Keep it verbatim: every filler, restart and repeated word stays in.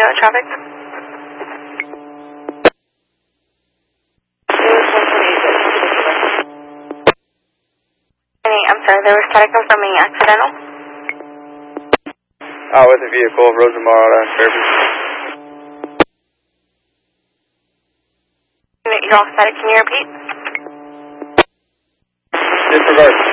know the traffic? I'm sorry, there was static confirming accidental? Uh, with a vehicle, Rosamar out on Fairview. You're all static, can you repeat? Disregard.